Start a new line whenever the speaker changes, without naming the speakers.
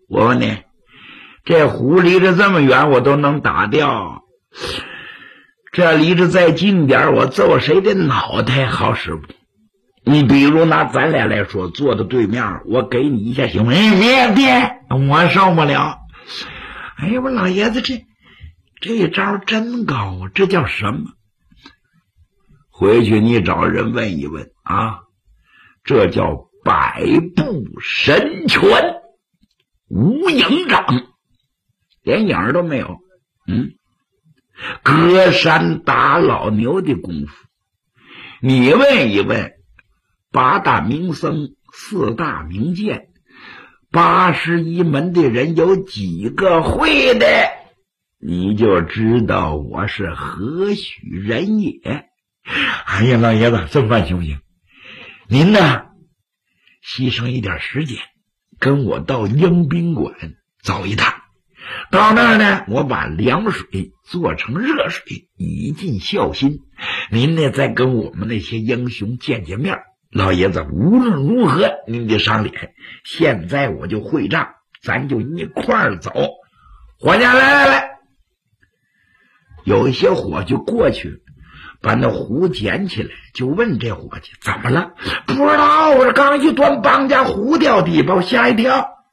我问你，这虎离着这么远我都能打掉，这离着再近点我揍谁的脑袋好使不？你比如拿咱俩来说，坐在对面，我给你一下行吗？别，我受不了。哎呀，我老爷子这招真高啊，这叫什么？回去你找人问一问啊，这叫百步神拳，无影掌，连影都没有。隔山打老牛的功夫。你问一问八大名僧四大名剑81门的人有几个会的，你就知道我是何许人也。哎呀，老爷子，这么办行不行？您呢，牺牲一点时间，跟我到迎宾馆走一趟。到那儿呢，我把凉水做成热水，以尽孝心。您呢，再跟我们那些英雄见见面。老爷子，无论如何您得赏脸。现在我就会账，咱就一块儿走。伙计，来，有一些伙计过去把那壶捡起来，就问这伙计怎么了？不知道，我这刚一端帮家壶掉地，把我吓一跳。